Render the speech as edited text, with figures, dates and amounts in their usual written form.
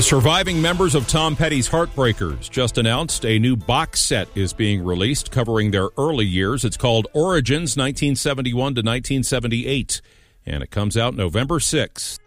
surviving members of Tom Petty's Heartbreakers just announced a new box set is being released covering their early years. It's called Origins 1971 to 1978, and it comes out November 6th.